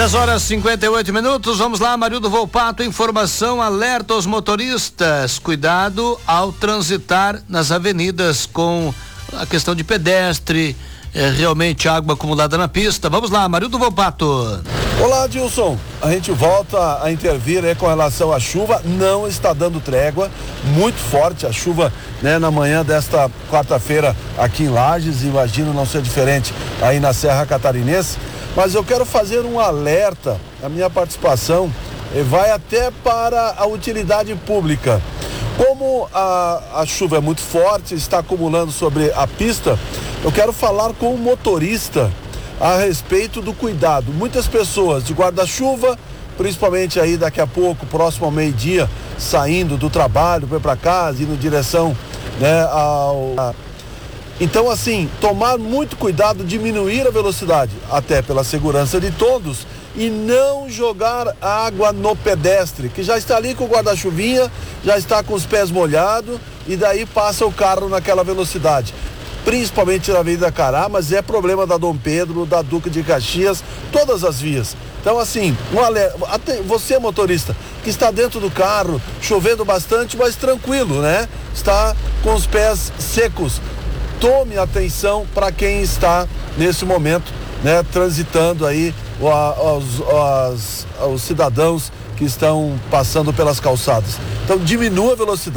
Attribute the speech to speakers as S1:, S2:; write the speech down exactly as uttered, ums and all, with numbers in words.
S1: dez horas e cinquenta e oito minutos, vamos lá, Marildo Volpato, informação, alerta aos motoristas, cuidado ao transitar nas avenidas com a questão de pedestre, é, realmente água acumulada na pista. Vamos lá, Marildo Volpato.
S2: Olá, Dilson, a gente volta a intervir aí com relação à chuva, não está dando trégua, muito forte a chuva, né, na manhã desta quarta-feira aqui em Lages, imagino não ser diferente aí na Serra Catarinense. Mas eu quero fazer um alerta, a minha participação vai até para a utilidade pública. Como a, a chuva é muito forte, está acumulando sobre a pista, eu quero falar com o motorista a respeito do cuidado. Muitas pessoas de guarda-chuva, principalmente aí daqui a pouco, próximo ao meio-dia, saindo do trabalho, vai para casa, indo em direção, né, ao... A... Então, assim, tomar muito cuidado, diminuir a velocidade, até pela segurança de todos, e não jogar água no pedestre, que já está ali com o guarda-chuvinha, já está com os pés molhados, e daí passa o carro naquela velocidade. Principalmente na Avenida Cará, mas é problema da Dom Pedro, da Duque de Caxias, todas as vias. Então, assim, um alerta, até você, motorista, que está dentro do carro, chovendo bastante, mas tranquilo, né? Está com os pés secos. Tome atenção para quem está nesse momento, né, transitando aí os, os, os cidadãos que estão passando pelas calçadas. Então diminua a velocidade.